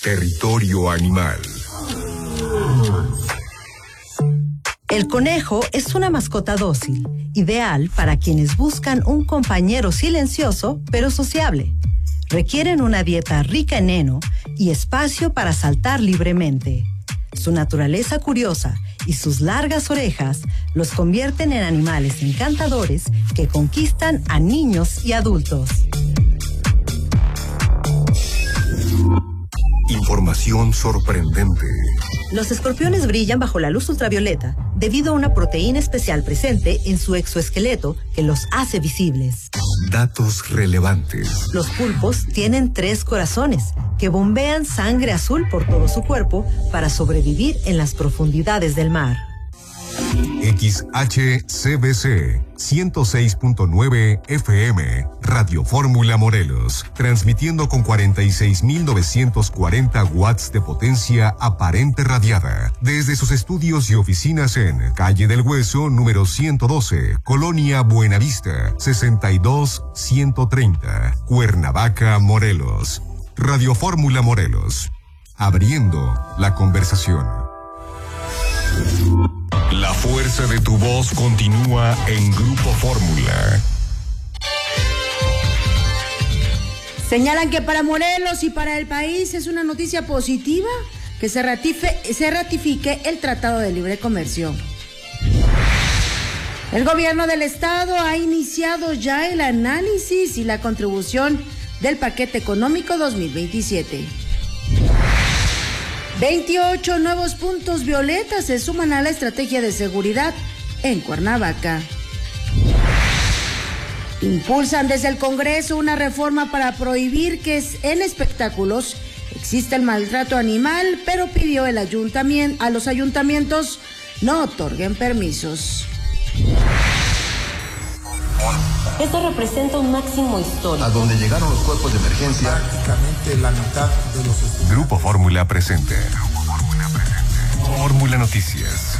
Territorio Animal. El conejo es una mascota dócil, ideal para quienes buscan un compañero silencioso pero sociable. Requieren una dieta rica en heno y espacio para saltar libremente. Su naturaleza curiosa y sus largas orejas los convierten en animales encantadores que conquistan a niños y adultos. Información sorprendente. Los escorpiones brillan bajo la luz ultravioleta debido a una proteína especial presente en su exoesqueleto que los hace visibles. Datos relevantes. Los pulpos tienen 3 corazones que bombean sangre azul por todo su cuerpo para sobrevivir en las profundidades del mar. XHCBC 106.9 FM, Radio Fórmula Morelos, transmitiendo con 46.940 watts de potencia aparente radiada, desde sus estudios y oficinas en Calle del Hueso, número 112, Colonia Buenavista, 62130, Cuernavaca, Morelos. Radio Fórmula Morelos, abriendo la conversación. La fuerza de tu voz continúa en Grupo Fórmula. Señalan que para Morelos y para el país es una noticia positiva que se ratifique el Tratado de Libre Comercio. El gobierno del estado ha iniciado ya el análisis y la contribución del paquete económico 2027. 28 nuevos puntos violetas se suman a la estrategia de seguridad en Cuernavaca. Impulsan desde el Congreso una reforma para prohibir que en espectáculos exista el maltrato animal, pero pidió a los ayuntamientos no otorguen permisos. Esto representa un máximo histórico. A donde llegaron los cuerpos de emergencia. Prácticamente la mitad de los estudiantes. Grupo Fórmula presente. Fórmula Noticias.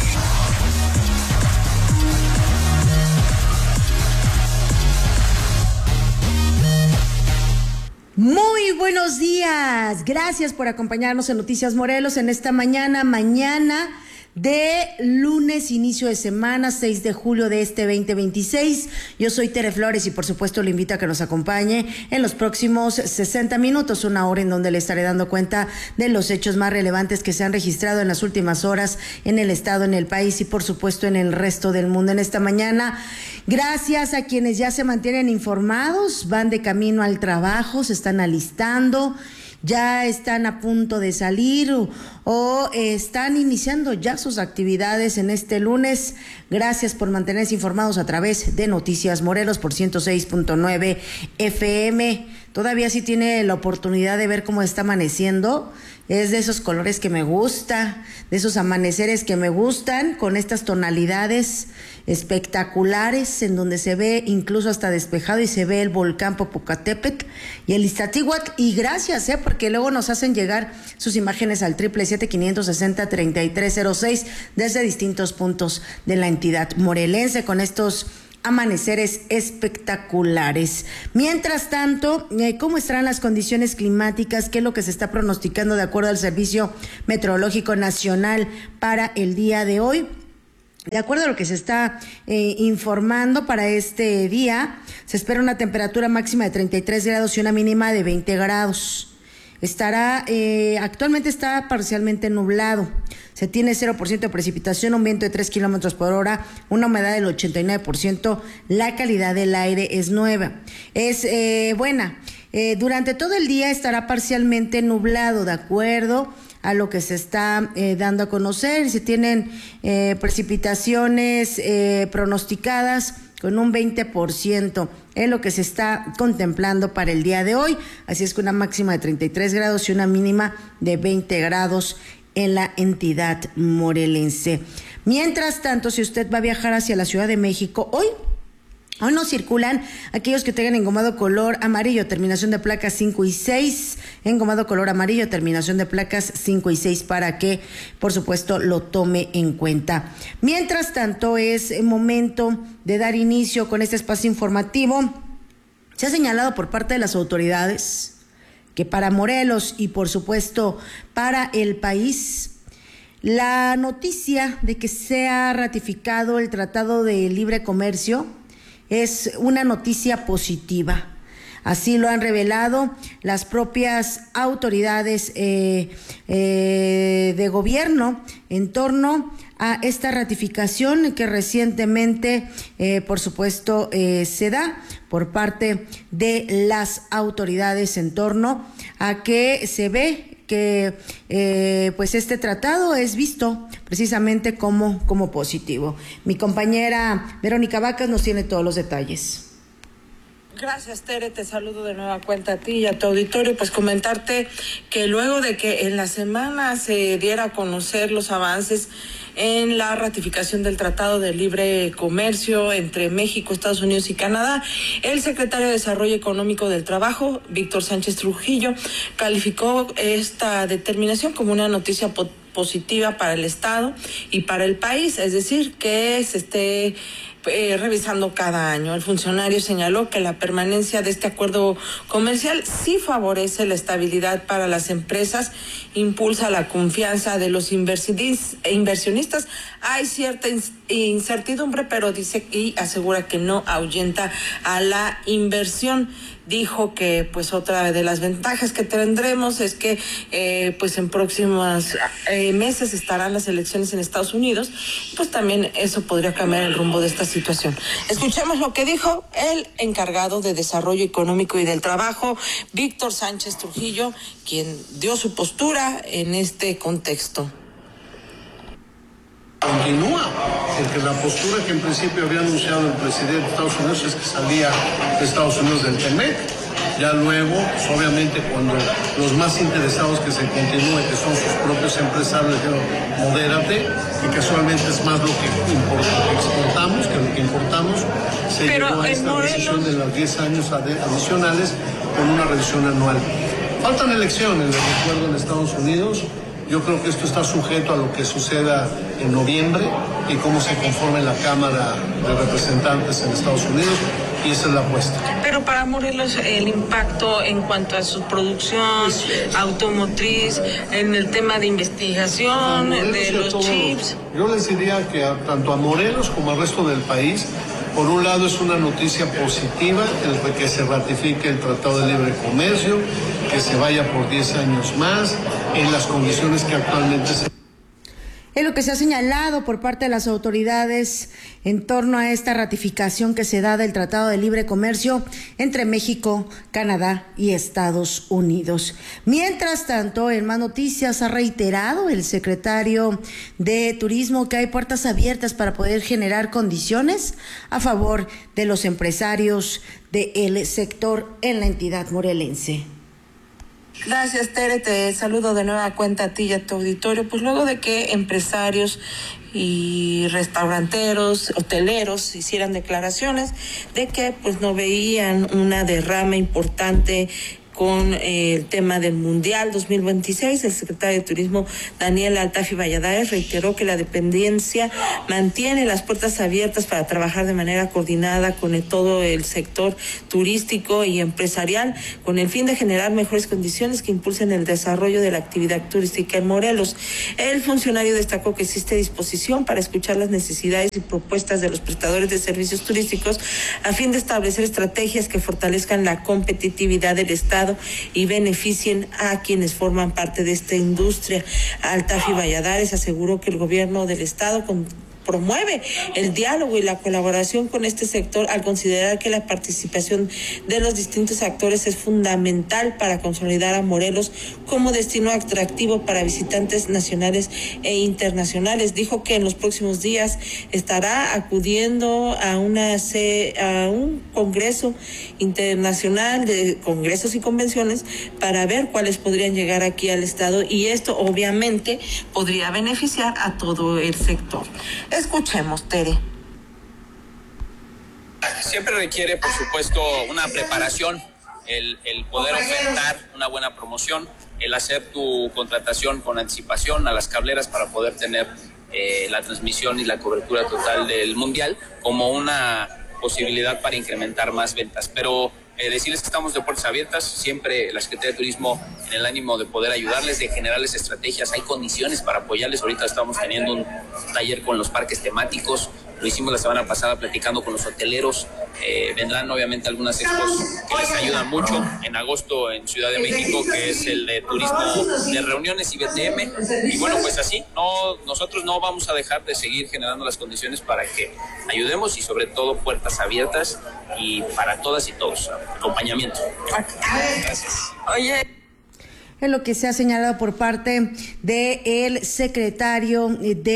Muy buenos días. Gracias por acompañarnos en Noticias Morelos en esta mañana de lunes, inicio de semana, 6 de julio de este 2026. Yo soy Tere Flores y por supuesto le invito a que nos acompañe en los próximos 60 minutos, una hora en donde le estaré dando cuenta de los hechos más relevantes que se han registrado en las últimas horas en el estado, en el país y por supuesto en el resto del mundo. En esta mañana, gracias a quienes ya se mantienen informados, van de camino al trabajo, se están alistando, ya están a punto de salir o están iniciando ya sus actividades en este lunes. Gracias por mantenerse informados a través de Noticias Morelos por 106.9 FM. Todavía sí tiene la oportunidad de ver cómo está amaneciendo. Es de esos colores que me gusta, de esos amaneceres que me gustan, con estas tonalidades espectaculares en donde se ve incluso hasta despejado y se ve el volcán Popocatépetl y el Iztaccíhuatl. Y gracias, porque luego nos hacen llegar sus imágenes al 777-560-3306 desde distintos puntos de la entidad morelense con estos amaneceres espectaculares. Mientras tanto, ¿cómo estarán las condiciones climáticas? ¿Qué es lo que se está pronosticando de acuerdo al Servicio Meteorológico Nacional para el día de hoy? De acuerdo a lo que se está informando para este día, se espera una temperatura máxima de 33 grados y una mínima de 20 grados. Actualmente está parcialmente nublado. Se tiene 0% de precipitación, un viento de 3 kilómetros por hora, una humedad del 89%, la calidad del aire es buena. Durante todo el día estará parcialmente nublado, de acuerdo a lo que se está dando a conocer. Se tienen precipitaciones pronosticadas con un 20%, es lo que se está contemplando para el día de hoy. Así es que una máxima de 33 grados y una mínima de 20 grados en la entidad morelense. Mientras tanto, si usted va a viajar hacia la Ciudad de México, hoy no circulan aquellos que tengan engomado color amarillo, terminación de placas 5 y 6, engomado color amarillo, terminación de placas 5 y 6, para que, por supuesto, lo tome en cuenta. Mientras tanto, es momento de dar inicio con este espacio informativo. Se ha señalado por parte de las autoridades que para Morelos y por supuesto para el país. La noticia de que se ha ratificado el Tratado de Libre Comercio es una noticia positiva. Así lo han revelado las propias autoridades de gobierno en torno a esta ratificación que recientemente, por supuesto, se da por parte de las autoridades en torno a que se ve que pues este tratado es visto precisamente como positivo. Mi compañera Verónica Vacas nos tiene todos los detalles. Gracias, Tere, te saludo de nueva cuenta a ti y a tu auditorio. Pues comentarte que luego de que en la semana se diera a conocer los avances en la ratificación del Tratado de Libre Comercio entre México, Estados Unidos y Canadá, el secretario de Desarrollo Económico del Trabajo, Víctor Sánchez Trujillo, calificó esta determinación como una noticia positiva para el Estado y para el país, es decir, que se esté revisando cada año. El funcionario señaló que la permanencia de este acuerdo comercial sí favorece la estabilidad para las empresas, impulsa la confianza de los inversionistas. Hay cierta incertidumbre, pero dice y asegura que no ahuyenta a la inversión. Dijo que pues otra de las ventajas que tendremos es que pues en próximos meses estarán las elecciones en Estados Unidos, pues también eso podría cambiar el rumbo de esta situación. Escuchemos lo que dijo el encargado de Desarrollo Económico y del Trabajo, Víctor Sánchez Trujillo, quien dio su postura en este contexto. Continúa, porque la postura que en principio había anunciado el presidente de Estados Unidos es que salía de Estados Unidos del TEMEC. Ya luego, pues obviamente cuando los más interesados que se continúe, que son sus propios empresarios, dijeron, modérate, y casualmente es más lo que exportamos que lo que importamos, se llegó a esta decisión de los 10 años adicionales con una revisión anual. Faltan elecciones, les recuerdo, en Estados Unidos. Yo creo que esto está sujeto a lo que suceda en noviembre y cómo se conforme la Cámara de Representantes en Estados Unidos, y esa es la apuesta. Pero para Morelos el impacto en cuanto a su producción automotriz, en el tema de investigación, de los chips. Yo les diría que tanto a Morelos como al resto del país, por un lado es una noticia positiva el que se ratifique el Tratado de Libre Comercio, que se vaya por 10 años más en las condiciones que actualmente se... Es lo que se ha señalado por parte de las autoridades en torno a esta ratificación que se da del Tratado de Libre Comercio entre México, Canadá y Estados Unidos. Mientras tanto, en más noticias ha reiterado el secretario de Turismo que hay puertas abiertas para poder generar condiciones a favor de los empresarios del sector en la entidad morelense. Gracias, Tere, te saludo de nueva cuenta a ti y a tu auditorio. Pues luego de que empresarios y restauranteros, hoteleros hicieran declaraciones de que pues no veían una derrama importante con el tema del Mundial 2026, el secretario de Turismo Daniel Altafi Valladares reiteró que la dependencia mantiene las puertas abiertas para trabajar de manera coordinada con todo el sector turístico y empresarial con el fin de generar mejores condiciones que impulsen el desarrollo de la actividad turística en Morelos. El funcionario destacó que existe disposición para escuchar las necesidades y propuestas de los prestadores de servicios turísticos a fin de establecer estrategias que fortalezcan la competitividad del Estado y beneficien a quienes forman parte de esta industria. Altafi Valladares aseguró que el gobierno del Estado promueve el diálogo y la colaboración con este sector al considerar que la participación de los distintos actores es fundamental para consolidar a Morelos como destino atractivo para visitantes nacionales e internacionales. Dijo que en los próximos días estará acudiendo a un congreso internacional de congresos y convenciones para ver cuáles podrían llegar aquí al Estado, y esto obviamente podría beneficiar a todo el sector. Escuchemos, Tere. Siempre requiere, por supuesto, una preparación, el poder ofertar una buena promoción, el hacer tu contratación con anticipación a las cableras para poder tener la transmisión y la cobertura total del Mundial como una posibilidad para incrementar más ventas. Pero decirles que estamos de puertas abiertas, siempre la Secretaría de Turismo en el ánimo de poder ayudarles, de generarles estrategias, hay condiciones para apoyarles. Ahorita estamos teniendo un taller con los parques temáticos, lo hicimos la semana pasada platicando con los hoteleros, vendrán obviamente algunas expos que les ayudan mucho, en agosto en Ciudad de México, que es el de turismo de reuniones y BTM, y bueno, pues así, nosotros no vamos a dejar de seguir generando las condiciones para que ayudemos y sobre todo puertas abiertas y para todas y todos, acompañamiento. Gracias. Oye, es lo que se ha señalado por parte del secretario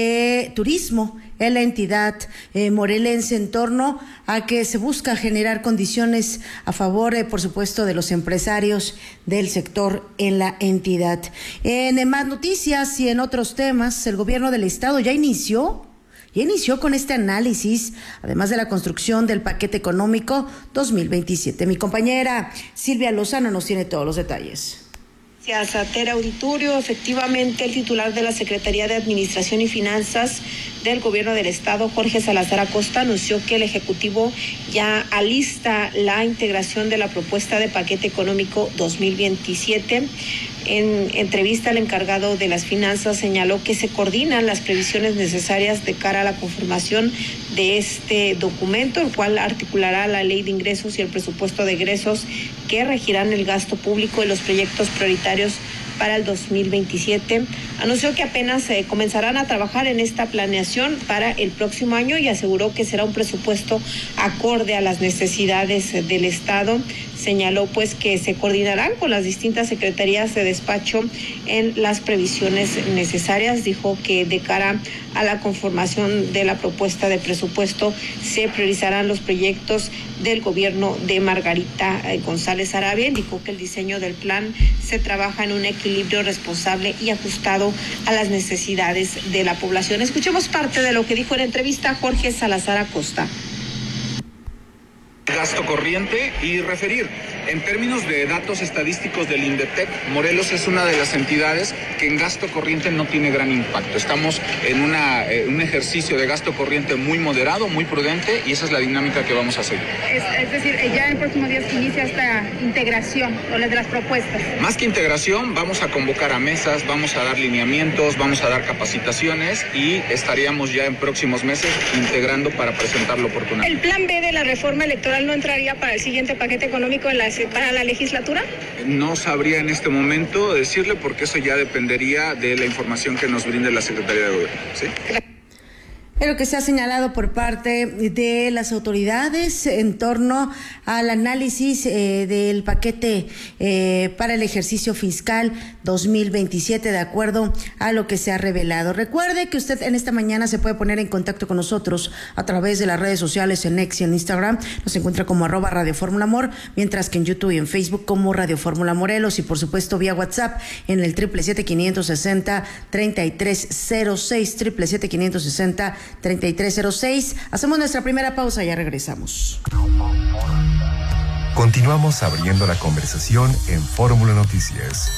de Turismo en la entidad morelense en torno a que se busca generar condiciones a favor, por supuesto, de los empresarios del sector en la entidad. En más noticias y en otros temas, el gobierno del estado ya inició con este análisis, además de la construcción del paquete económico 2027. Mi compañera Silvia Lozano nos tiene todos los detalles. Gracias, Tere Auditorio. Efectivamente, el titular de la Secretaría de Administración y Finanzas del Gobierno del Estado, Jorge Salazar Acosta, anunció que el Ejecutivo ya alista la integración de la propuesta de paquete económico 2027. En entrevista, el encargado de las finanzas señaló que se coordinan las previsiones necesarias de cara a la conformación de este documento, el cual articulará la ley de ingresos y el presupuesto de egresos que regirán el gasto público y los proyectos prioritarios para el 2027. Anunció que apenas comenzarán a trabajar en esta planeación para el próximo año y aseguró que será un presupuesto acorde a las necesidades del Estado. Señaló pues que se coordinarán con las distintas secretarías de despacho en las previsiones necesarias. Dijo que de cara a la conformación de la propuesta de presupuesto se priorizarán los proyectos del gobierno de Margarita González Arabia. Indicó que el diseño del plan se trabaja en un equilibrio responsable y ajustado a las necesidades de la población. Escuchemos parte de lo que dijo en entrevista Jorge Salazar Acosta. Gasto corriente y referir. En términos de datos estadísticos del INDETEC, Morelos es una de las entidades que en gasto corriente no tiene gran impacto. Estamos en un ejercicio de gasto corriente muy moderado, muy prudente, y esa es la dinámica que vamos a seguir. Es decir, ya en próximos días inicia esta integración o las de las propuestas. Más que integración, vamos a convocar a mesas, vamos a dar lineamientos, vamos a dar capacitaciones y estaríamos ya en próximos meses integrando para presentarlo oportunamente. ¿El plan B de la reforma electoral no entraría para el siguiente paquete económico para la legislatura? No sabría en este momento decirle, porque eso ya dependería de la información que nos brinde la Secretaría de Gobierno. ¿Sí? Es lo que se ha señalado por parte de las autoridades en torno al análisis del paquete para el ejercicio fiscal 2027, de acuerdo a lo que se ha revelado. Recuerde que usted en esta mañana se puede poner en contacto con nosotros a través de las redes sociales, en X y en Instagram. Nos encuentra como @Radio Fórmula Amor, mientras que en YouTube y en Facebook como Radio Fórmula Morelos, y por supuesto vía WhatsApp en el 777-560-3306, 777-560-3306. Hacemos nuestra primera pausa y ya regresamos. Continuamos abriendo la conversación en Fórmula Noticias.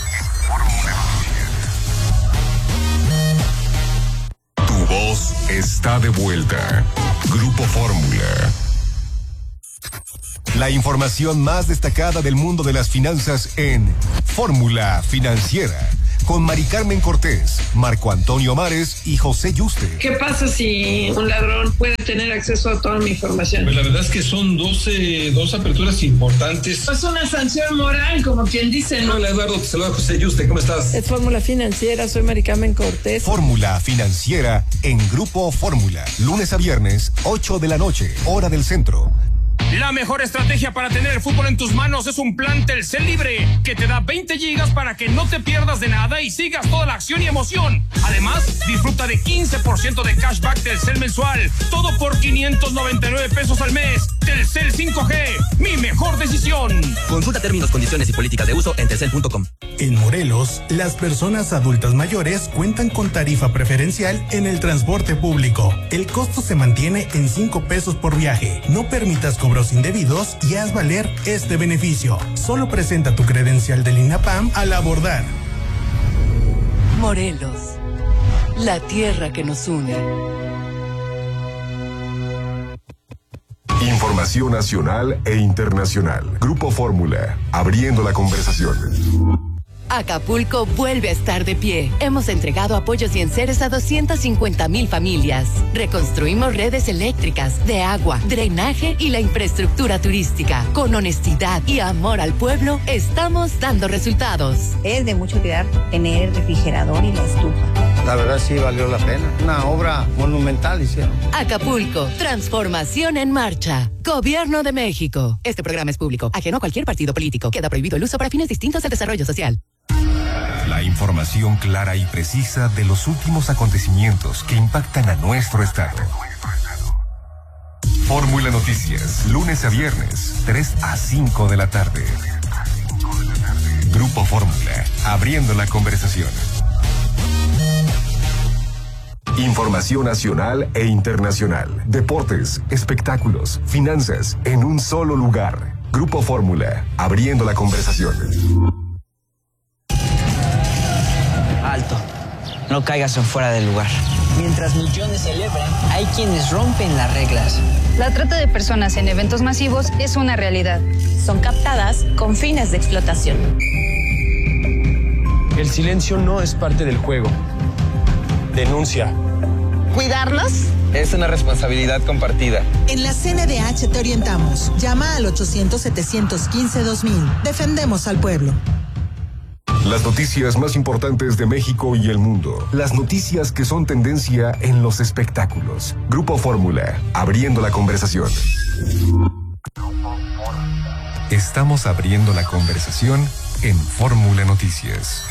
Tu voz está de vuelta. Grupo Fórmula. La información más destacada del mundo de las finanzas en Fórmula Financiera, con Mari Carmen Cortés, Marco Antonio Mares y José Yuste. ¿Qué pasa si un ladrón puede tener acceso a toda mi información? Pues la verdad es que son dos aperturas importantes. Es una sanción moral, como quien dice, ¿no? Hola, Eduardo, te saluda José Yuste, ¿cómo estás? Es Fórmula Financiera, soy Mari Carmen Cortés. Fórmula Financiera en Grupo Fórmula, lunes a viernes, 8 de la noche, hora del centro. La mejor estrategia para tener el fútbol en tus manos es un plan Telcel Libre que te da 20 gigas para que no te pierdas de nada y sigas toda la acción y emoción. Además, disfruta de 15% de cashback Telcel mensual. Todo por 599 pesos al mes. Telcel 5G, mi mejor decisión. Consulta términos, condiciones y políticas de uso en telcel.com. En Morelos, las personas adultas mayores cuentan con tarifa preferencial en el transporte público. El costo se mantiene en 5 pesos por viaje. No permitas cobros indebidos y haz valer este beneficio. Solo presenta tu credencial del INAPAM al abordar. Morelos, la tierra que nos une. Información nacional e internacional. Grupo Fórmula, abriendo la conversación. Acapulco vuelve a estar de pie. Hemos entregado apoyos y enseres a 250,000 familias. Reconstruimos redes eléctricas, de agua, drenaje y la infraestructura turística. Con honestidad y amor al pueblo, estamos dando resultados. Es de mucha utilidad tener refrigerador y la estufa. La verdad sí valió la pena. Una obra monumental hicieron. Acapulco, transformación en marcha. Gobierno de México. Este programa es público, ajeno a cualquier partido político. Queda prohibido el uso para fines distintos del desarrollo social. La información clara y precisa de los últimos acontecimientos que impactan a nuestro estado. Fórmula Noticias, lunes a viernes, 3 a 5 de la tarde. Grupo Fórmula, abriendo la conversación. Información nacional e internacional, deportes, espectáculos, finanzas, en un solo lugar. Grupo Fórmula, abriendo la conversación. Alto, no caigas en fuera del lugar. Mientras millones celebran, hay quienes rompen las reglas. La trata de personas en eventos masivos es una realidad. Son captadas con fines de explotación. El silencio no es parte del juego. Denuncia. ¿Cuidarlos? Es una responsabilidad compartida. En la CNDH te orientamos. Llama al 800-715-2000. Defendemos al pueblo. Las noticias más importantes de México y el mundo. Las noticias que son tendencia en los espectáculos. Grupo Fórmula, abriendo la conversación. Estamos abriendo la conversación en Fórmula Noticias.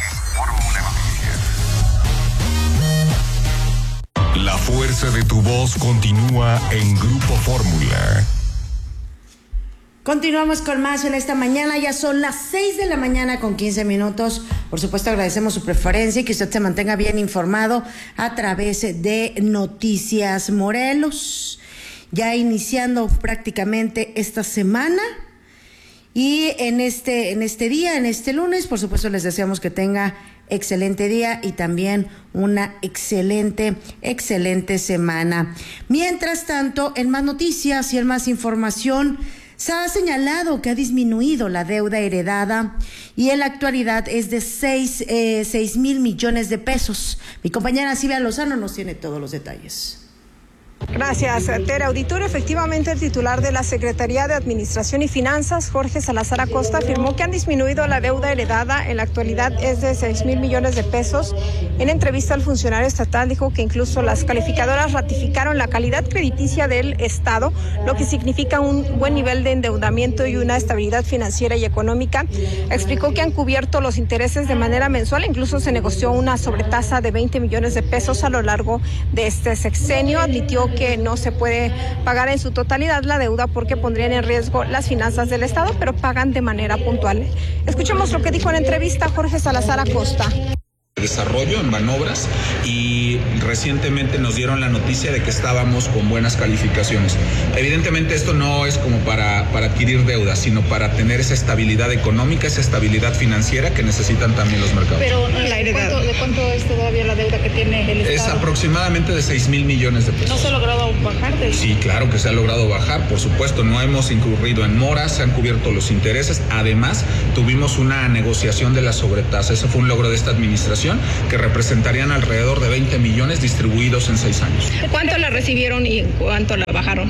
La fuerza de tu voz continúa en Grupo Fórmula. Continuamos con más en esta mañana, ya son las 6 de la mañana con 15 minutos. Por supuesto agradecemos su preferencia y que usted se mantenga bien informado a través de Noticias Morelos. Ya iniciando prácticamente esta semana y en este día, en este lunes, por supuesto les deseamos que tenga excelente día y también una excelente semana. Mientras tanto, en más noticias y en más información, se ha señalado que ha disminuido la deuda heredada y en la actualidad es de 6,000 millones de pesos. Mi compañera Silvia Lozano nos tiene todos los detalles. Gracias, Tere. Auditorio, efectivamente el titular de la Secretaría de Administración y Finanzas, Jorge Salazar Acosta, afirmó que han disminuido la deuda heredada. En la actualidad es de 6,000 millones de pesos. En entrevista al funcionario estatal dijo que incluso las calificadoras ratificaron la calidad crediticia del Estado, lo que significa un buen nivel de endeudamiento y una estabilidad financiera y económica. Explicó que han cubierto los intereses de manera mensual, incluso se negoció una sobretasa de 20 millones de pesos a lo largo de este sexenio. Admitió que no se puede pagar en su totalidad la deuda porque pondrían en riesgo las finanzas del Estado, pero pagan de manera puntual. Escuchemos lo que dijo en entrevista Jorge Salazar Acosta. Desarrollo en Banobras y recientemente nos dieron la noticia de que estábamos con buenas calificaciones. Evidentemente esto no es como para adquirir deuda, sino para tener esa estabilidad económica, esa estabilidad financiera que necesitan también los mercados. Pero ¿de cuánto es todavía la deuda que tiene el Estado? Es aproximadamente de 6,000 millones de pesos. ¿No se ha logrado bajar? Sí, claro que se ha logrado bajar, por supuesto, no hemos incurrido en moras, se han cubierto los intereses, además tuvimos una negociación de la sobretasa, ese fue un logro de esta administración, que representarían alrededor de 20 millones distribuidos en 6 años. ¿Cuánto la recibieron y cuánto la bajaron?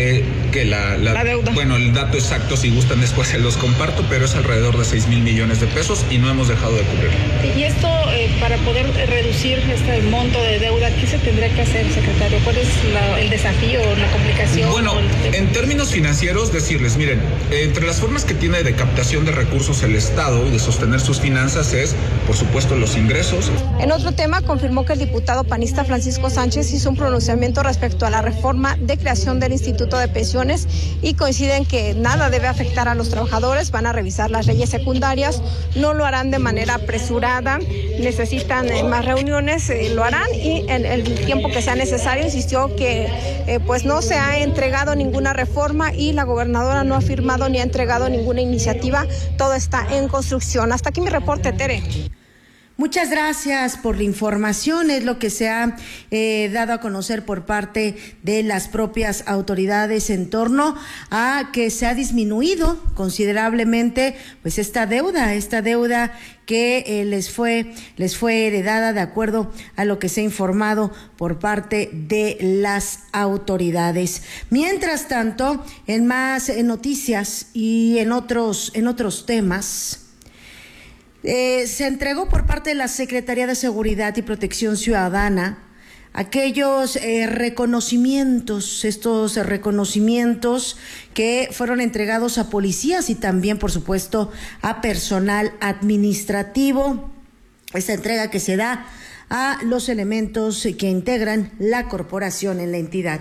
La deuda. Bueno, el dato exacto, si gustan después se los comparto, pero es alrededor de 6,000 millones de pesos y no hemos dejado de cubrirlo. Y esto, para poder reducir este monto de deuda, ¿qué se tendría que hacer, secretario? ¿Cuál es el desafío, la complicación? Bueno, en términos financieros, decirles, miren, entre las formas que tiene de captación de recursos el Estado y de sostener sus finanzas es, por supuesto, los ingresos. En otro tema, confirmó que el diputado panista Francisco Sánchez hizo un pronunciamiento respecto a la reforma de creación del Instituto de Pensiones y coinciden que nada debe afectar a los trabajadores, van a revisar las leyes secundarias, no lo harán de manera apresurada, necesitan más reuniones, lo harán y en el tiempo que sea necesario. Insistió que pues no se ha entregado ninguna reforma y la gobernadora no ha firmado ni ha entregado ninguna iniciativa, todo está en construcción. Hasta aquí mi reporte, Tere. Muchas gracias por la información. Es lo que se ha dado a conocer por parte de las propias autoridades en torno a que se ha disminuido considerablemente pues esta deuda que les fue heredada de acuerdo a lo que se ha informado por parte de las autoridades. Mientras tanto, en más noticias y en otros temas, se entregó por parte de la Secretaría de Seguridad y Protección Ciudadana aquellos reconocimientos, estos reconocimientos que fueron entregados a policías y también, por supuesto, a personal administrativo. Esta entrega que se da a los elementos que integran la corporación en la entidad.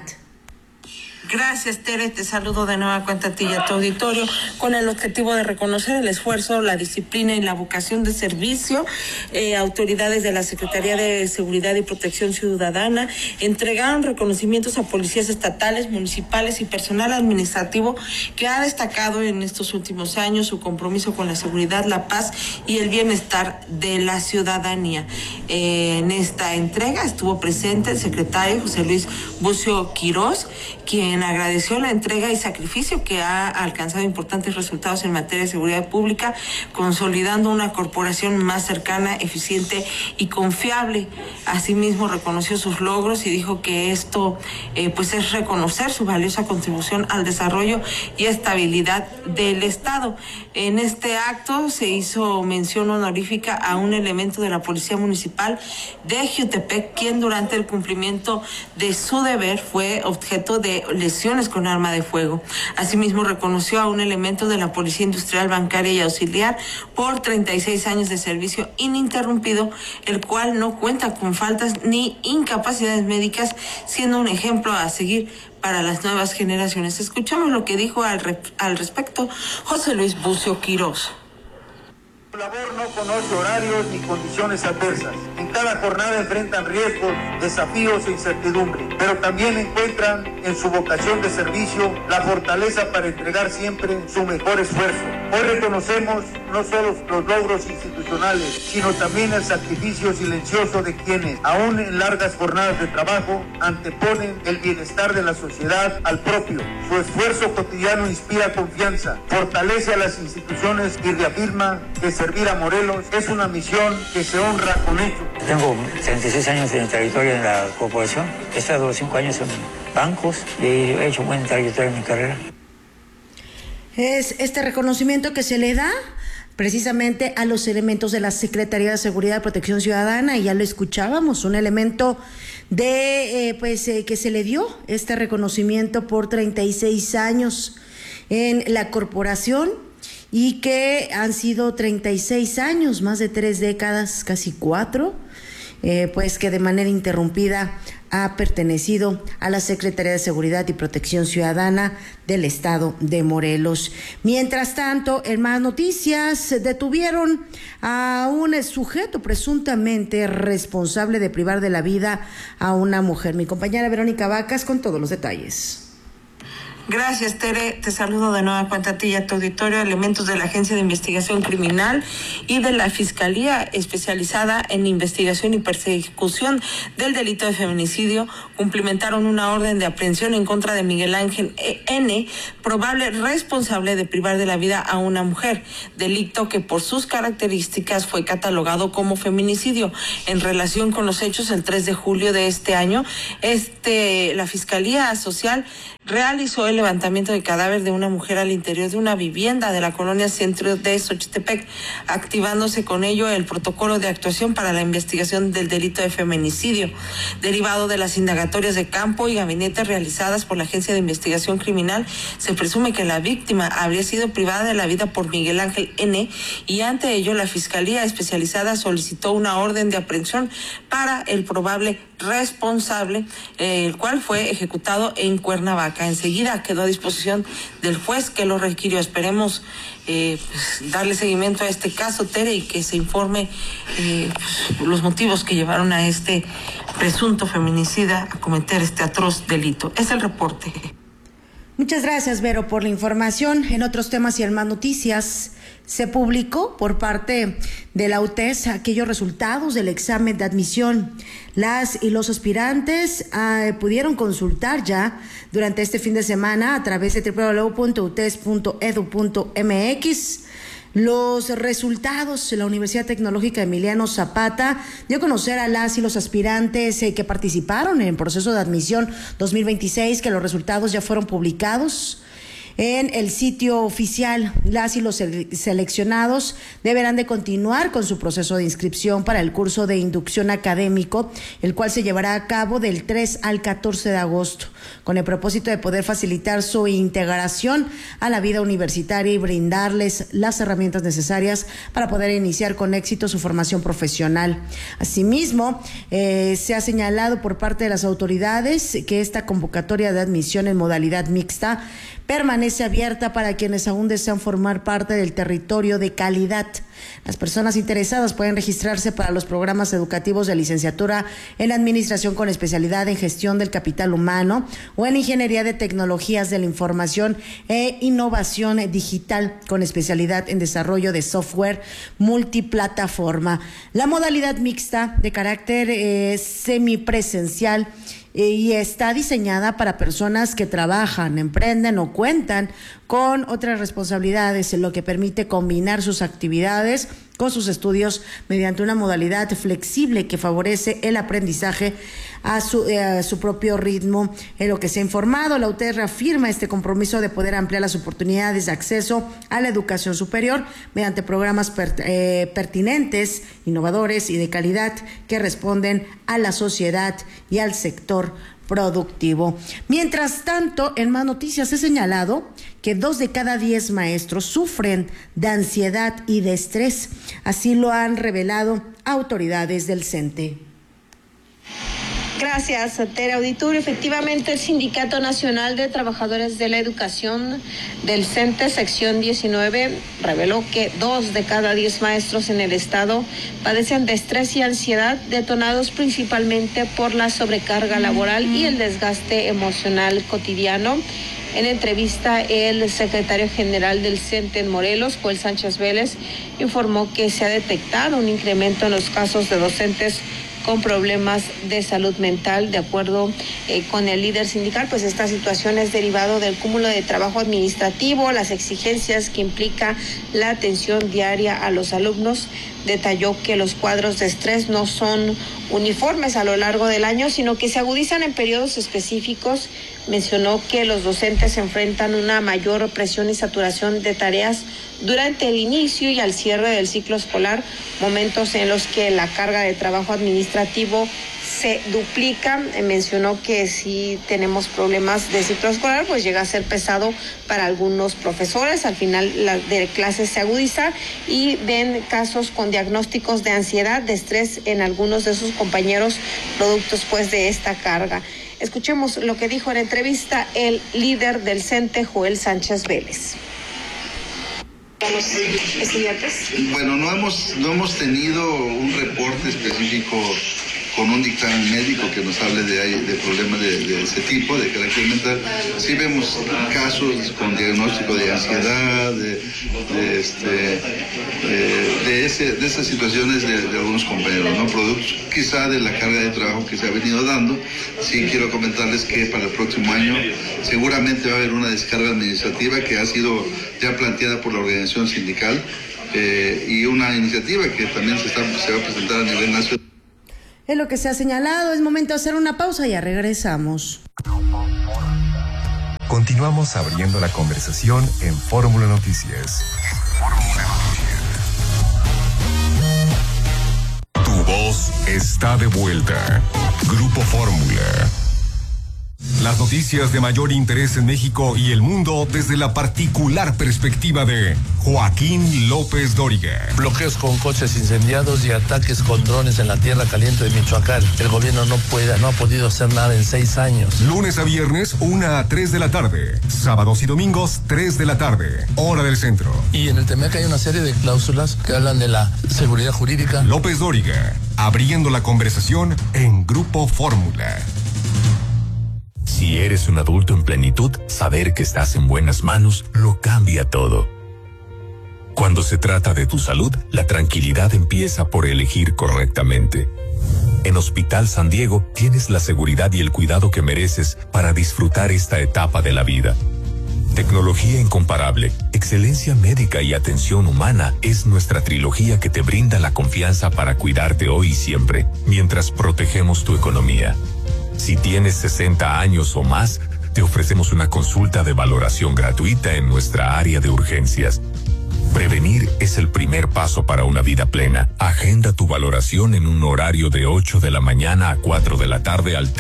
Gracias, Tere, te saludo de nueva cuenta a ti y a tu auditorio con el objetivo de reconocer el esfuerzo, la disciplina y la vocación de servicio. Autoridades de la Secretaría de Seguridad y Protección Ciudadana entregaron reconocimientos a policías estatales, municipales y personal administrativo que ha destacado en estos últimos años su compromiso con la seguridad, la paz y el bienestar de la ciudadanía. En esta entrega estuvo presente el secretario José Luis Bucio Quirós, quien agradeció la entrega y sacrificio que ha alcanzado importantes resultados en materia de seguridad pública, consolidando una corporación más cercana, eficiente y confiable. Asimismo, reconoció sus logros y dijo que esto pues es reconocer su valiosa contribución al desarrollo y estabilidad del Estado. En este acto se hizo mención honorífica a un elemento de la Policía Municipal de Jiutepec, quien durante el cumplimiento de su deber fue objeto de lesiones con arma de fuego. Asimismo, reconoció a un elemento de la Policía Industrial, Bancaria y Auxiliar por 36 años de servicio ininterrumpido, el cual no cuenta con faltas ni incapacidades médicas, siendo un ejemplo a seguir para las nuevas generaciones. Escuchamos lo que dijo al respecto José Luis Bucio Quirós. Su labor no conoce horarios ni condiciones adversas. En cada jornada enfrentan riesgos, desafíos e incertidumbre, pero también encuentran en su vocación de servicio la fortaleza para entregar siempre su mejor esfuerzo. Hoy reconocemos no solo los logros institucionales, sino también el sacrificio silencioso de quienes, aún en largas jornadas de trabajo, anteponen el bienestar de la sociedad al propio. Su esfuerzo cotidiano inspira confianza, fortalece a las instituciones y reafirma que servir a Morelos es una misión que se honra con hechos. Tengo 36 años de trayectoria en la corporación. He estado 5 años en bancos y he hecho buena trayectoria en mi carrera. Es este reconocimiento que se le da precisamente a los elementos de la Secretaría de Seguridad y Protección Ciudadana, y ya lo escuchábamos, un elemento de que se le dio este reconocimiento por 36 años en la corporación, y que han sido 36 años, más de 3 décadas, casi 4, pues que de manera interrumpida ha pertenecido a la Secretaría de Seguridad y Protección Ciudadana del Estado de Morelos. Mientras tanto, en más noticias, detuvieron a un sujeto presuntamente responsable de privar de la vida a una mujer. Mi compañera Verónica Vacas con todos los detalles. Gracias, Tere. Te saludo de nueva cuenta a ti y a tu auditorio. Elementos de la Agencia de Investigación Criminal y de la Fiscalía especializada en investigación y persecución del delito de feminicidio cumplimentaron una orden de aprehensión en contra de Miguel Ángel N., probable responsable de privar de la vida a una mujer, delito que por sus características fue catalogado como feminicidio. En relación con los hechos, el 3 de julio de este año, la Fiscalía Social realizó el levantamiento de cadáver de una mujer al interior de una vivienda de la colonia Centro de Xochitepec, activándose con ello el protocolo de actuación para la investigación del delito de feminicidio, derivado de las indagatorias de campo y gabinete realizadas por la Agencia de Investigación Criminal. Se presume que la víctima habría sido privada de la vida por Miguel Ángel N., y ante ello la Fiscalía Especializada solicitó una orden de aprehensión para el probable responsable, el cual fue ejecutado en Cuernavaca. Enseguida quedó a disposición del juez que lo requirió. Esperemos darle seguimiento a este caso, Tere, y que se informe los motivos que llevaron a este presunto feminicida a cometer este atroz delito. Es el reporte. Muchas gracias, Vero, por la información. En otros temas y en más noticias, Se publicó por parte de la UTES aquellos resultados del examen de admisión. Las y los aspirantes pudieron consultar ya durante este fin de semana a través de www.utes.edu.mx. Los resultados de la Universidad Tecnológica Emiliano Zapata dio a conocer a las y los aspirantes que participaron en el proceso de admisión 2026, que los resultados ya fueron publicados en el sitio oficial. Las y los seleccionados deberán de continuar con su proceso de inscripción para el curso de inducción académico, el cual se llevará a cabo del 3 al 14 de agosto, con el propósito de poder facilitar su integración a la vida universitaria y brindarles las herramientas necesarias para poder iniciar con éxito su formación profesional. Asimismo, se ha señalado por parte de las autoridades que esta convocatoria de admisión en modalidad mixta permanece abierta para quienes aún desean formar parte del territorio de calidad. Las personas interesadas pueden registrarse para los programas educativos de licenciatura en Administración con especialidad en Gestión del Capital Humano o en Ingeniería de Tecnologías de la Información e Innovación Digital con especialidad en Desarrollo de Software Multiplataforma. La modalidad mixta de carácter semipresencial y está diseñada para personas que trabajan, emprenden o cuentan con otras responsabilidades, lo que permite combinar sus actividades con sus estudios mediante una modalidad flexible que favorece el aprendizaje a su propio ritmo. En lo que se ha informado, la UTES reafirma este compromiso de poder ampliar las oportunidades de acceso a la educación superior mediante programas pertinentes, innovadores y de calidad que responden a la sociedad y al sector productivo. Mientras tanto, en Más Noticias he señalado que 2 de cada 10 maestros sufren de ansiedad y de estrés. Así lo han revelado autoridades del CENTE. Gracias, Tere Auditorio. Efectivamente, el Sindicato Nacional de Trabajadores de la Educación del CENTE, sección 19, reveló que 2 de cada 10 maestros en el estado padecen de estrés y ansiedad, detonados principalmente por la sobrecarga laboral y el desgaste emocional cotidiano. En entrevista, el secretario general del CENTE en Morelos, Joel Sánchez Vélez, informó que se ha detectado un incremento en los casos de docentes con problemas de salud mental. De acuerdo con el líder sindical, pues esta situación es derivado del cúmulo de trabajo administrativo, las exigencias que implica la atención diaria a los alumnos. Detalló que los cuadros de estrés no son uniformes a lo largo del año, sino que se agudizan en periodos específicos. Mencionó que los docentes enfrentan una mayor presión y saturación de tareas durante el inicio y al cierre del ciclo escolar, momentos en los que la carga de trabajo administrativo se duplica. Mencionó que si tenemos problemas de ciclo escolar, pues llega a ser pesado para algunos profesores. Al final la de clases se agudiza y ven casos con diagnósticos de ansiedad, de estrés en algunos de sus compañeros, productos pues de esta carga. Escuchemos lo que dijo en entrevista el líder del CENTE, Joel Sánchez Vélez. ¿Estudiantes? Bueno, no hemos tenido un reporte específico con un dictamen médico que nos hable de problemas de ese tipo, de carácter mental. Sí vemos casos con diagnóstico de ansiedad, de esas situaciones de algunos compañeros, ¿no? Productos quizá de la carga de trabajo que se ha venido dando. Sí quiero comentarles que para el próximo año seguramente va a haber una descarga administrativa que ha sido ya planteada por la organización sindical y una iniciativa que también se va a presentar a nivel nacional. Es lo que se ha señalado. Es momento de hacer una pausa y ya regresamos. Continuamos abriendo la conversación en Fórmula Noticias. Tu voz está de vuelta. Grupo Fórmula. Las noticias de mayor interés en México y el mundo desde la particular perspectiva de Joaquín López Dóriga. Bloqueos con coches incendiados y ataques con drones en la tierra caliente de Michoacán. El gobierno no ha podido hacer nada en 6 años. Lunes a viernes, 1 a 3 de la tarde. Sábados y domingos, 3 de la tarde. Hora del centro. Y en el TEMEC hay una serie de cláusulas que hablan de la seguridad jurídica. López Dóriga, abriendo la conversación en Grupo Fórmula. Si eres un adulto en plenitud, saber que estás en buenas manos lo cambia todo. Cuando se trata de tu salud, la tranquilidad empieza por elegir correctamente. En Hospital San Diego tienes la seguridad y el cuidado que mereces para disfrutar esta etapa de la vida. Tecnología incomparable, excelencia médica y atención humana es nuestra trilogía que te brinda la confianza para cuidarte hoy y siempre, mientras protegemos tu economía. Si tienes 60 años o más, te ofrecemos una consulta de valoración gratuita en nuestra área de urgencias. Prevenir es el primer paso para una vida plena. Agenda tu valoración en un horario de 8 de la mañana a 4 de la tarde al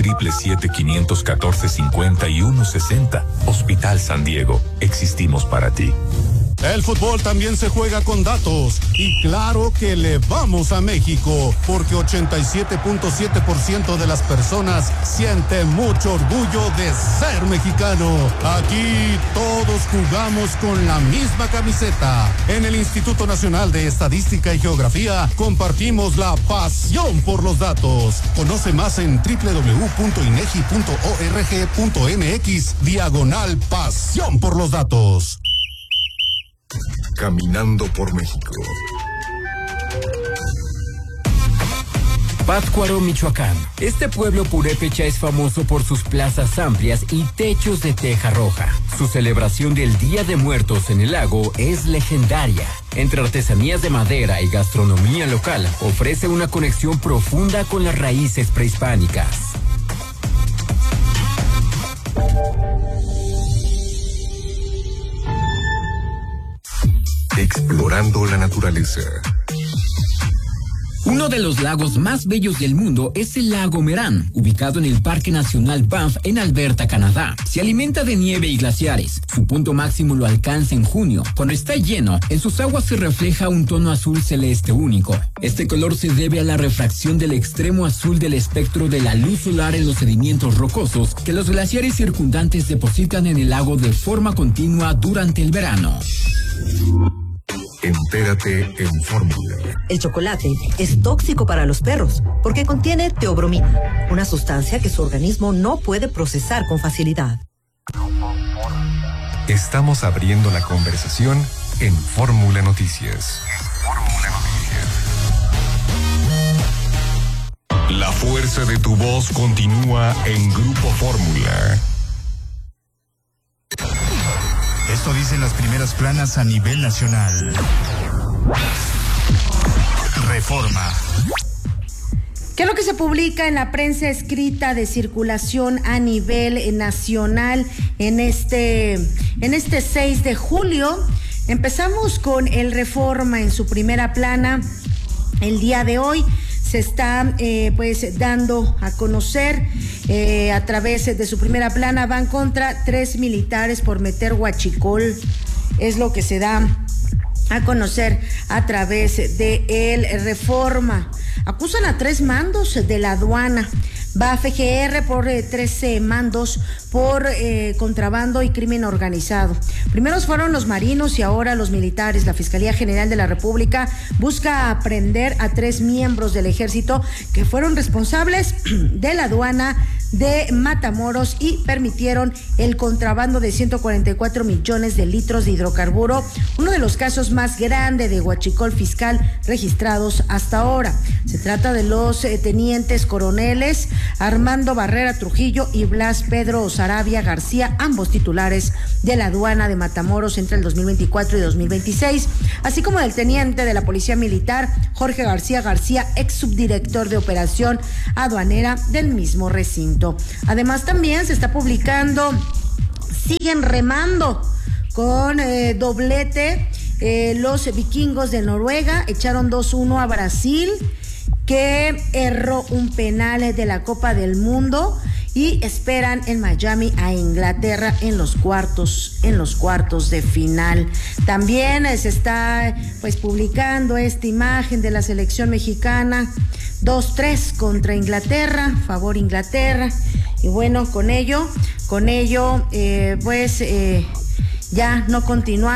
777-514-5160. Hospital San Diego, existimos para ti. El fútbol también se juega con datos y claro que le vamos a México porque 87.7% de las personas siente mucho orgullo de ser mexicano. Aquí todos jugamos con la misma camiseta. En el Instituto Nacional de Estadística y Geografía compartimos la pasión por los datos. Conoce más en www.inegi.org.mx/pasión por los datos. Caminando por México. Pátzcuaro, Michoacán. Este pueblo purépecha es famoso por sus plazas amplias y techos de teja roja. Su celebración del Día de Muertos en el lago es legendaria. Entre artesanías de madera y gastronomía local, ofrece una conexión profunda con las raíces prehispánicas. Explorando la naturaleza. Uno de los lagos más bellos del mundo es el lago Meran, ubicado en el Parque Nacional Banff en Alberta, Canadá. Se alimenta de nieve y glaciares. Su punto máximo lo alcanza en junio. Cuando está lleno, en sus aguas se refleja un tono azul celeste único. Este color se debe a la refracción del extremo azul del espectro de la luz solar en los sedimentos rocosos que los glaciares circundantes depositan en el lago de forma continua durante el verano. Entérate en Fórmula. El chocolate es tóxico para los perros porque contiene teobromina, una sustancia que su organismo no puede procesar con facilidad. Estamos abriendo la conversación en Fórmula Noticias. La fuerza de tu voz continúa en Grupo Fórmula. Esto dicen las primeras planas a nivel nacional. Reforma. ¿Qué es lo que se publica en la prensa escrita de circulación a nivel nacional en este 6 de julio? Empezamos con el Reforma en su primera plana. El día de hoy se está dando a conocer a través de su primera plana. Van contra 3 militares por meter huachicol. Es lo que se da a conocer a través de el Reforma. Acusan a 3 mandos de la aduana. Va a FGR por 13 mandos por contrabando y crimen organizado. Primeros fueron los marinos y ahora los militares. La Fiscalía General de la República busca aprender a 3 miembros del ejército que fueron responsables de la aduana de Matamoros y permitieron el contrabando de 144 millones de litros de hidrocarburo, uno de los casos más grandes de huachicol fiscal registrados hasta ahora. Se trata de los tenientes coroneles Armando Barrera Trujillo y Blas Pedro Sarabia García, ambos titulares de la aduana de Matamoros entre el 2024 y 2026, así como del teniente de la Policía Militar Jorge García, ex subdirector de operación aduanera del mismo recinto. Además, también se está publicando, siguen remando con doblete los vikingos de Noruega, echaron 2-1 a Brasil, que erró un penal de la Copa del Mundo, y esperan en Miami a Inglaterra en los cuartos de final. También se está publicando esta imagen de la selección mexicana, 2-3 contra Inglaterra, favor Inglaterra, y bueno, con ello ya no continuar